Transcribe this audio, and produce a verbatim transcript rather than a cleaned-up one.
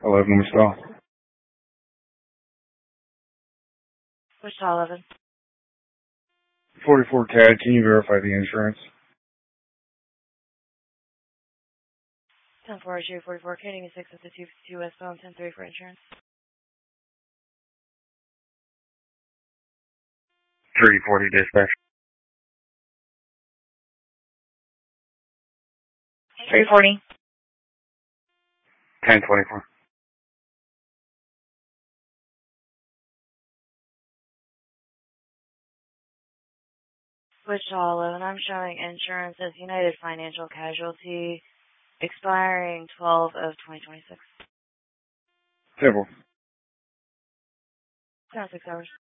eleven Wichita. Wichita eleven. forty-four C A D, can you verify the insurance? ten four J forty-four K, name six fifty-two fifty-two westbound, ten three for insurance. three forty dispatch. three forty. ten twenty-four. Wichita eleven, I'm showing insurance as United Financial Casualty, expiring twelve of twenty twenty-six. Several. Around six hours.